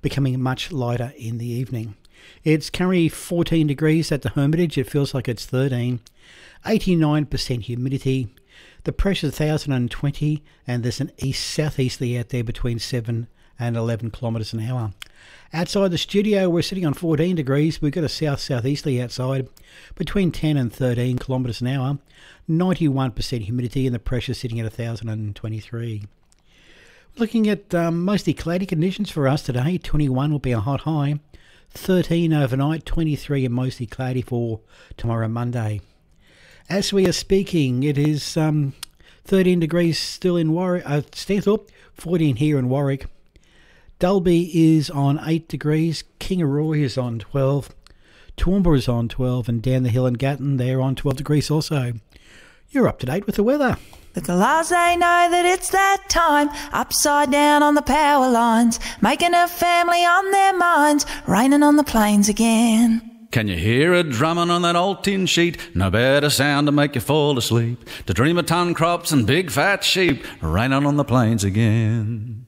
becoming much lighter in the evening. It's currently 14 degrees at the Hermitage. It feels like it's 13. 89% humidity. The pressure's 1,020, and there's an east-southeasterly out there between 7 and 11 kilometres an hour. Outside the studio, we're sitting on 14 degrees. We've got a south-southeasterly outside between 10 and 13 kilometres an hour. 91% humidity, and the pressure's sitting at 1,023. Looking at mostly cloudy conditions for us today. 21 will be a hot high. 13 overnight, 23 and mostly cloudy for tomorrow, Monday. As we are speaking, it is 13 degrees still in Stanthorpe, 14 here in Warwick. Dalby is on 8 degrees, Kingaroy is on 12, Toowoomba is on 12, and down the hill in Gatton, they're on 12 degrees also. You're up to date with the weather. The Galahs, they know that it's that time, upside down on the power lines, making a family on their minds, raining on the plains again. Can you hear it drumming on that old tin sheet? No better sound to make you fall asleep. To dream of ton crops and big fat sheep, raining on the plains again.